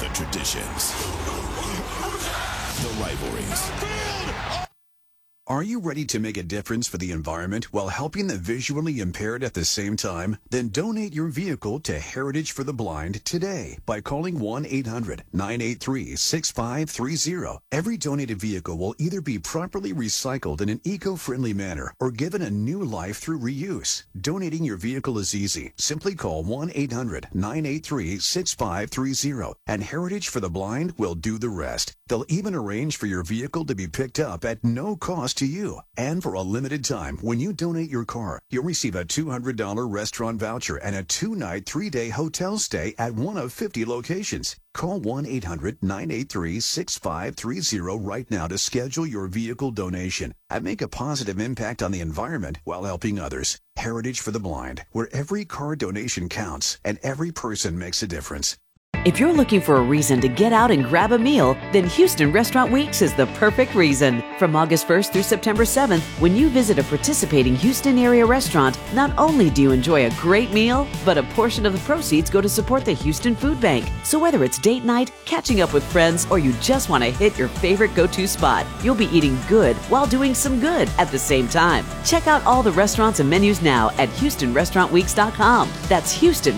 traditions, the rivalries. Are you ready to make a difference for the environment while helping the visually impaired at the same time? Then donate your vehicle to Heritage for the Blind today by calling 1-800-983-6530. Every donated vehicle will either be properly recycled in an eco-friendly manner or given a new life through reuse. Donating your vehicle is easy. Simply call 1-800-983-6530 and Heritage for the Blind will do the rest. They'll even arrange for your vehicle to be picked up at no cost to you. And for a limited time, when you donate your car, you'll receive a $200 restaurant voucher and a 2-night, 3-day hotel stay at one of 50 locations. Call 1-800-983-6530 right now to schedule your vehicle donation and make a positive impact on the environment while helping others. Heritage for the Blind, where every car donation counts and every person makes a difference. If you're looking for a reason to get out and grab a meal, then Houston Restaurant Weeks is the perfect reason. From August 1st through September 7th, when you visit a participating Houston area restaurant, not only do you enjoy a great meal, but a portion of the proceeds go to support the Houston Food Bank. So whether it's date night, catching up with friends, or you just want to hit your favorite go-to spot, you'll be eating good while doing some good at the same time. Check out all the restaurants and menus now at HoustonRestaurantWeeks.com. That's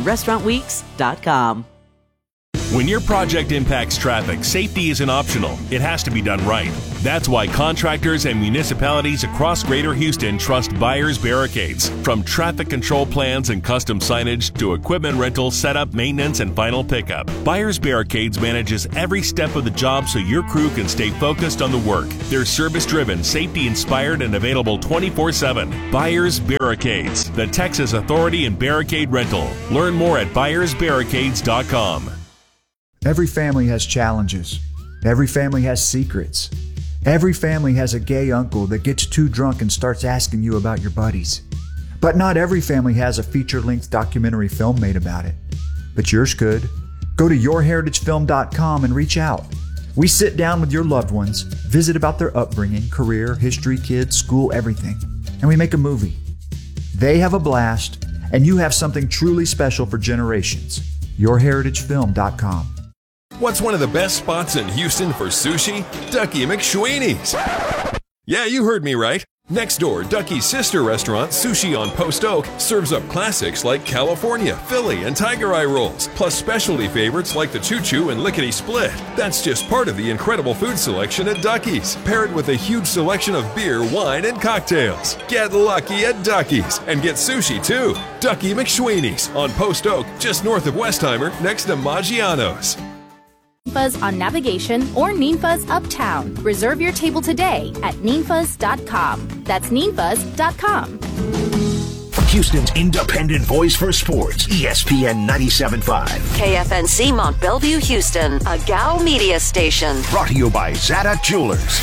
HoustonRestaurantWeeks.com. When your project impacts traffic, safety isn't optional. It has to be done right. That's why contractors and municipalities across Greater Houston trust Byers Barricades. From traffic control plans and custom signage to equipment rental, setup, maintenance, and final pickup, Byers Barricades manages every step of the job so your crew can stay focused on the work. They're service-driven, safety-inspired, and available 24/7. Byers Barricades, the Texas authority in barricade rental. Learn more at ByersBarricades.com. Every family has challenges. Every family has secrets. Every family has a gay uncle that gets too drunk and starts asking you about your buddies. But not every family has a feature-length documentary film made about it. But yours could. Go to yourheritagefilm.com and reach out. We sit down with your loved ones, visit about their upbringing, career, history, kids, school, everything, and we make a movie. They have a blast, and you have something truly special for generations. yourheritagefilm.com. What's one of the best spots in Houston for sushi? Ducky McSweeney's. Yeah, you heard me right. Next door, Ducky's sister restaurant, Sushi on Post Oak, serves up classics like California, Philly, and Tiger Eye rolls, plus specialty favorites like the Choo Choo and Lickety Split. That's just part of the incredible food selection at Ducky's, paired with a huge selection of beer, wine, and cocktails. Get lucky at Ducky's and get sushi too. Ducky McSweeney's on Post Oak, just north of Westheimer, next to Maggiano's. Ninfas on Navigation or Ninfas Uptown. Reserve your table today at ninfas.com. That's ninfas.com. Houston's independent voice for sports, ESPN 97.5. KFNC Mont Bellevue, Houston, a Gal Media station. Brought to you by Zada Jewelers.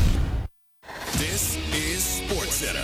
This is SportsCenter.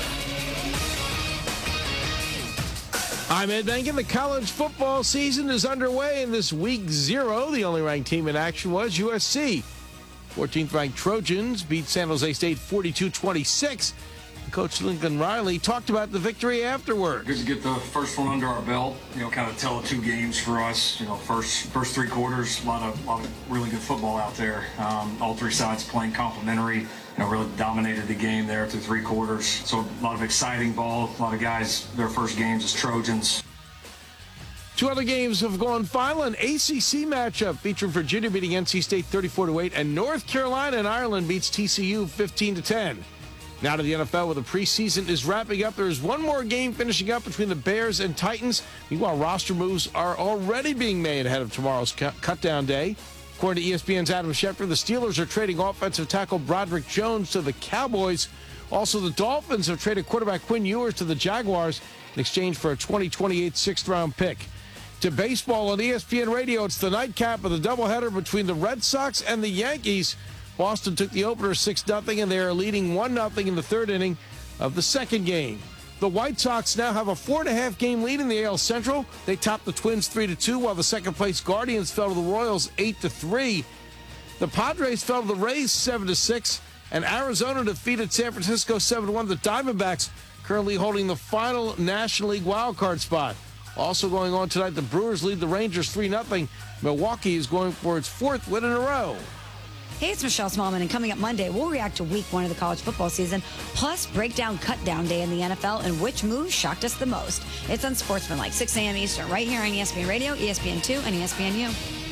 I'm Ed Bankin. The college football season is underway, and this week 0, the only ranked team in action was USC. 14th ranked Trojans beat San Jose State 42-26. Coach Lincoln Riley talked about the victory afterwards. Good to get the first one under our belt. Kind of tell the two games for us. First 3 quarters, a lot of really good football out there. All 3 sides playing complementary. Really dominated the game there through 3 quarters. So a lot of exciting ball. A lot of guys, their first games as Trojans. 2 other games have gone final. An ACC matchup featuring Virginia beating NC State 34-8, and North Carolina and Ireland beats TCU 15-10. Now to the NFL, where the preseason is wrapping up. There's one more game finishing up between the Bears and Titans. Meanwhile, roster moves are already being made ahead of tomorrow's cutdown day. According to ESPN's Adam Schefter, the Steelers are trading offensive tackle Broderick Jones to the Cowboys. Also, the Dolphins have traded quarterback Quinn Ewers to the Jaguars in exchange for a 2028 6th-round pick. To baseball on ESPN Radio, it's the nightcap of the doubleheader between the Red Sox and the Yankees. Boston took the opener 6-0, and they are leading 1-0 in the 3rd inning of the 2nd game. The White Sox now have a 4.5-game lead in the AL Central. They topped the Twins 3-2, while the second-place Guardians fell to the Royals 8-3. The Padres fell to the Rays 7-6, and Arizona defeated San Francisco 7-1. The Diamondbacks currently holding the final National League wildcard spot. Also going on tonight, the Brewers lead the Rangers 3-0. Milwaukee is going for its 4th win in a row. Hey, it's Michelle Smallman, and coming up Monday, we'll react to week 1 of the college football season, plus break down cut-down day in the NFL and which move shocked us the most. It's Unsportsmanlike, 6 a.m. Eastern, right here on ESPN Radio, ESPN2, and ESPNU.